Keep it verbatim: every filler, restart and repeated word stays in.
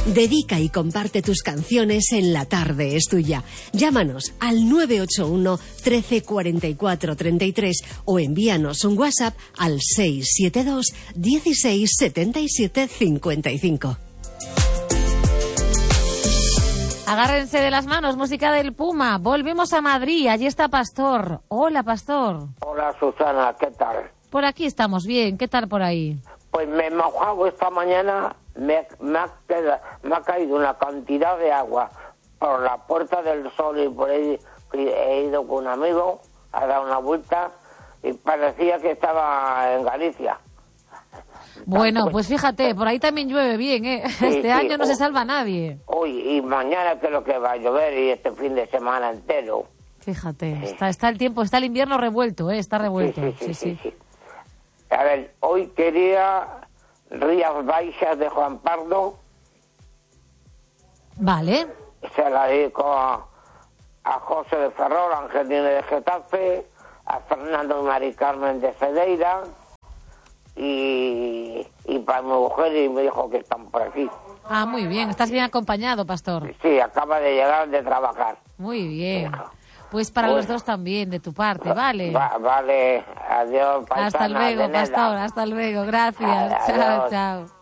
Dedica y comparte tus canciones en La Tarde es Tuya. Llámanos al nueve ocho uno, trece, cuarenta y cuatro, treinta y tres o envíanos un WhatsApp al seis siete dos, dieciséis, setenta y siete, cincuenta y cinco. Agárrense de las manos, música del Puma. Volvemos a Madrid, allí está Pastor. Hola, Pastor. Hola, Susana, ¿qué tal? Por aquí estamos bien, ¿qué tal por ahí? Pues me he mojado esta mañana, me, me, ha, quedado, me ha caído una cantidad de agua por la Puerta del Sol y por ahí he ido con un amigo, a dar una vuelta y parecía que estaba en Galicia. Bueno, pues fíjate, por ahí también llueve bien, ¿eh? Sí, este sí, año no hoy, se salva nadie. Hoy y mañana que es lo que va a llover y este fin de semana entero. Fíjate, Sí. está, está el tiempo, está el invierno revuelto, ¿eh? Está revuelto. Sí, sí, sí, sí, sí, sí. A ver, hoy quería Rías Baixas de Juan Pardo. Vale. Se la dedico a, a José de Ferrol, a Angelina de Getafe, a Fernando y Mari Carmen de Cedeira y, y para mi mujer y mi hijo que están por aquí. Ah, muy bien, estás bien acompañado, Pastor. Sí, acaba de llegar de trabajar. Muy bien. Pues para Bueno. los dos también, de tu parte, ¿vale? Va, vale, adiós, paisana. Hasta luego, de nada. Pastor, hasta luego, gracias. Adiós. Chao, chao.